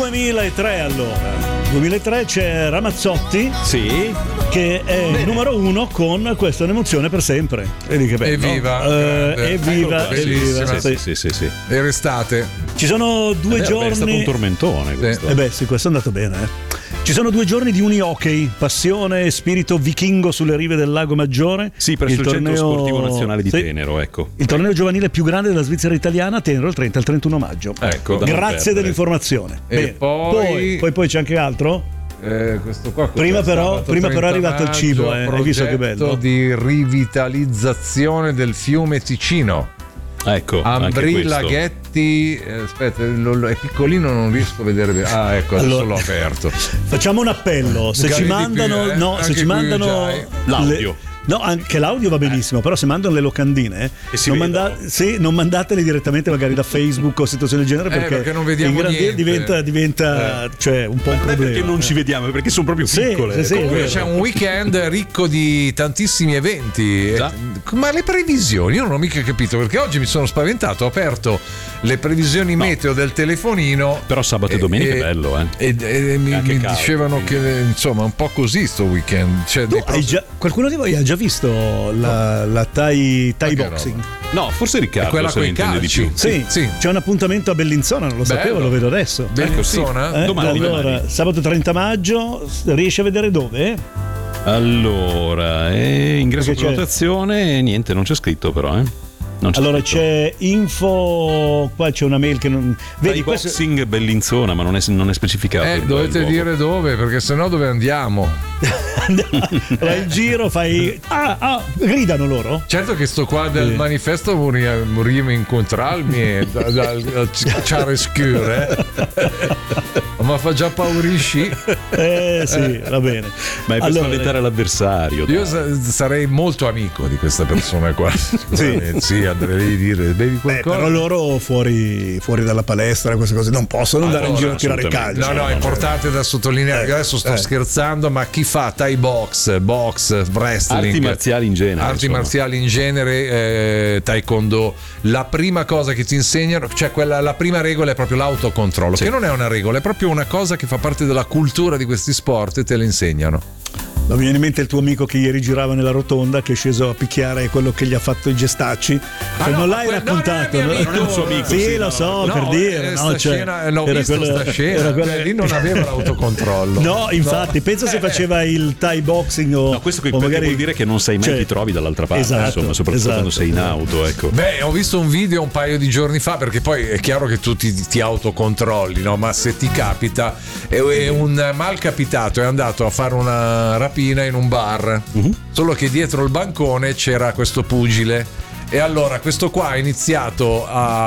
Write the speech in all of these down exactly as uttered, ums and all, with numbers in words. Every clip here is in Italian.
duemilatré allora. duemilatré c'è Ramazzotti. Sì. Che è il numero uno con Questa è un'emozione per sempre. Vedi che bello. Evviva! Uh, evviva! Evviva! Sì, sì, sì, sì. Era estate. Ci sono due eh beh, giorni. È stato un tormentone questo. Eh beh, sì, questo è andato bene. Eh. Ci sono due giorni di unihockey, passione e spirito vichingo sulle rive del Lago Maggiore. Sì, presso il, il torneo... Centro Sportivo Nazionale di sì. Tenero, ecco. Il torneo giovanile più grande della Svizzera italiana a Tenero il trenta e il trentuno maggio. Ecco. Grazie dell'informazione. E Bene. poi... Poi, poi poi c'è anche altro? Eh, questo qua prima però, prima però è arrivato il cibo, eh. Hai visto che bello? Di rivitalizzazione del fiume Ticino. Ecco, Ambri Laghetti, eh, aspetta, lo, lo, è piccolino, non riesco a vedere bene. Ah, ecco, adesso allora, l'ho aperto. Facciamo un appello, se ci mandano, più, eh? no, se ci mandano l'audio. Le... No, anche l'audio va benissimo, eh. però se mandano le locandine non, manda- sì, non mandatele direttamente magari da Facebook o situazioni del genere, perché, eh, perché non vediamo niente. diventa, diventa eh. cioè, un po' un problema. Perché non ci vediamo, perché sono proprio piccole. Sì, sì, Comunque c'è un weekend ricco di tantissimi eventi. Già. Ma le previsioni, io non ho mica capito, perché oggi mi sono spaventato, ho aperto le previsioni no. meteo del telefonino. Però sabato e domenica è bello, eh. E, e, e mi, mi caldo, dicevano quindi. Che insomma un po' così sto weekend. Cioè, tu, hai già, qualcuno di voi ha già visto la, la Thai, thai boxing? Roba. No, forse Riccardo quella se ne intende di più. Sì, sì, c'è un appuntamento a Bellinzona, non lo Bello. sapevo, lo vedo adesso. Bellinzona? Eh, domani, allora, domani. sabato trenta maggio, riesci a vedere dove? Allora, eh, ingresso prenotazione e niente, non c'è scritto però, eh. Non c'è allora scritto. C'è info, qua c'è una mail che non vedi, questo... boxing Bellinzona, ma non è, non è specificato. Eh, dovete dire dove, perché sennò dove andiamo? Vai in giro, fai ah, ah, gridano loro. Certo che sto qua del sì. manifesto vorremmo incontrarmi dal da, da chiaroscuro, eh? Ma fa già paurisci. Eh sì, va bene. Ma è per allora, spaventare l'avversario. Io dai. sarei molto amico di questa persona qua. Sì, sì, andrei a dire bevi qualcosa. Eh, però loro fuori, fuori dalla palestra, queste cose non possono andare allora, in giro a tirare calcio. No, no, è importante da sottolineare. Eh, Adesso sto eh. scherzando, ma chi fa Thai box, box, wrestling, arti marziali in genere, arti insomma. marziali in genere, eh, taekwondo, la prima cosa che ti insegnano, cioè quella, la prima regola è proprio l'autocontrollo, sì. che non è una regola, è proprio una cosa che fa parte della cultura di questi sport e te le insegnano. Mi viene in mente il tuo amico che ieri girava nella rotonda, che è sceso a picchiare quello che gli ha fatto i gestacci. Ah, che no, non l'hai quel, raccontato, no, non, è no? non è un suo amico. Sì, sì, lo no, so, no, per no, dire. Sta no, cioè, scena, l'ho visto quella, sta scena. quella... Lì non aveva l'autocontrollo. No, infatti, no. pensa se faceva il Thai boxing o. No, questo o magari... vuol dire che non sai mai cioè, ti trovi dall'altra parte, esatto, insomma, soprattutto esatto. quando sei in auto, ecco. Beh, ho visto un video un paio di giorni fa, perché poi è chiaro che tu ti, ti autocontrolli, no? Ma se ti capita, è, è un mal capitato, è andato a fare una rapina in un bar, uh-huh. solo che dietro il bancone c'era questo pugile. E allora questo qua ha iniziato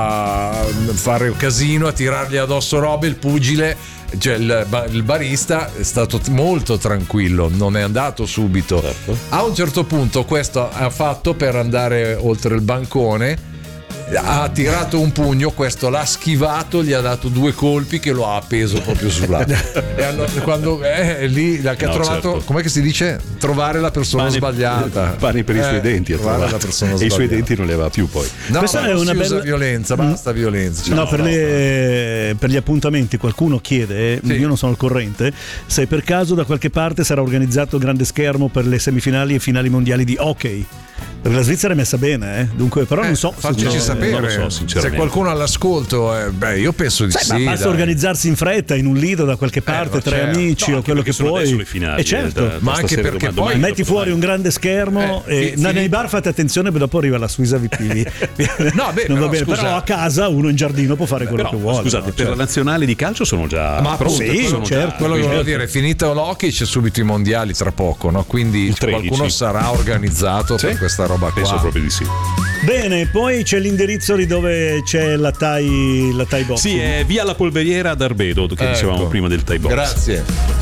a fare un casino, a tirargli addosso robe, il pugile, cioè il, il barista è stato molto tranquillo, non è andato subito. Certo. A un certo punto questo ha fatto per andare oltre il bancone, ha tirato un pugno, questo l'ha schivato, gli ha dato due colpi che lo ha appeso proprio sulla. E allora quando è lì ha no, trovato, certo. com'è che si dice? Trovare la persona pane, sbagliata. Pane per i suoi eh, denti, trovare la persona e sbagliata. i suoi denti non li aveva più poi. No, questa è una bella violenza, basta violenza. Cioè, no, no, per, no, le, per gli appuntamenti qualcuno chiede, sì. io non sono al corrente, se per caso da qualche parte sarà organizzato il grande schermo per le semifinali e finali mondiali di hockey. Perché la Svizzera è messa bene, eh? Dunque, però eh, non so. Facciaci no, sapere non lo so, sinceramente. se qualcuno all'ascolto, eh, beh, io penso di Sai, sì. Ma basta dai. organizzarsi in fretta in un lido da qualche parte, eh, tre certo. amici no, o quello che puoi. Le finali, e certo, da, da ma anche perché poi metti fuori un grande schermo eh, e fi- nei bar fate attenzione, perché dopo arriva la Suisa V P. No, beh, non però, va bene, scusa, però a casa uno in giardino può fare quello però, che vuole. Scusate, no? per cioè. la nazionale di calcio sono già ma pronte, sì, sono certo, già, quello che volevo certo. dire, finito l'hockey c'è subito i mondiali tra poco, no? Quindi qualcuno sarà organizzato sì? per questa roba qua. Penso proprio di sì. Bene, poi c'è l'indirizzo di dove c'è la Thai, la Thai boxing. Sì, è via La Polveriera ad Arbedo, che ecco. dicevamo prima del Thai box. Grazie.